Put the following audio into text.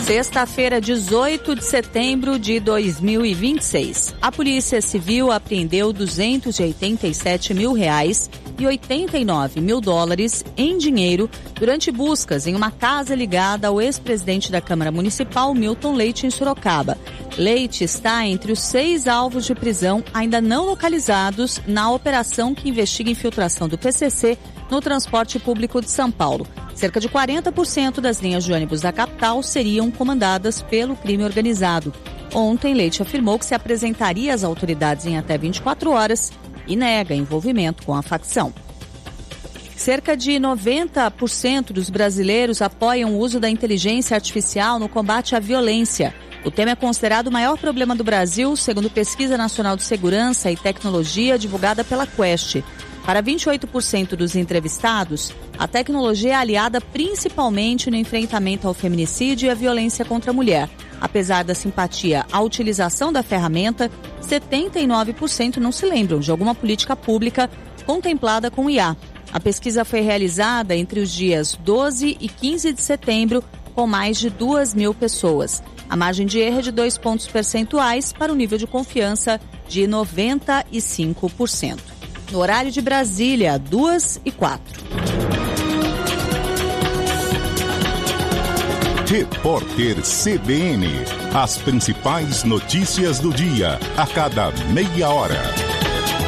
Sexta-feira, 18 de setembro de 2026. A Polícia Civil apreendeu R$287 mil e $89 mil em dinheiro durante buscas em uma casa ligada ao ex-presidente da Câmara Municipal, Milton Leite, em Sorocaba. Leite está entre os 6 alvos de prisão ainda não localizados na operação que investiga a infiltração do PCC no transporte público de São Paulo. Cerca de 40% das linhas de ônibus da capital seriam comandadas pelo crime organizado. Ontem, Leite afirmou que se apresentaria às autoridades em até 24 horas e nega envolvimento com a facção. Cerca de 90% dos brasileiros apoiam o uso da inteligência artificial no combate à violência. O tema é considerado o maior problema do Brasil, segundo Pesquisa Nacional de Segurança e Tecnologia divulgada pela Quest. Para 28% dos entrevistados, a tecnologia é aliada principalmente no enfrentamento ao feminicídio e à violência contra a mulher. Apesar da simpatia à utilização da ferramenta, 79% não se lembram de alguma política pública contemplada com o IA. A pesquisa foi realizada entre os dias 12 e 15 de setembro, com mais de 2.000 pessoas. A margem de erro é de 2 pontos percentuais para o nível de confiança de 95%. No horário de Brasília, 2h04. Repórter CBN. As principais notícias do dia, a cada meia hora.